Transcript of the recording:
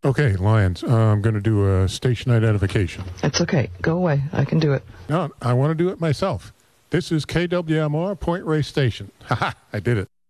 Okay, Lions, I'm going to do a station identification. It's okay. Go away. I can do it. No, I want to do it myself. This is KWMR Point Reyes Station. Ha ha, I did it.